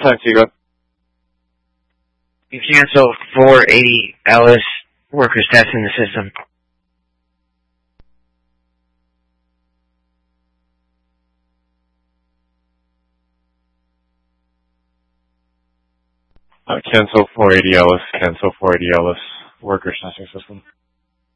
time, Tigo. You cancel 480 Ellis workers testing the system. Cancel 480 Ellis, cancel 480 Ellis, workers testing system.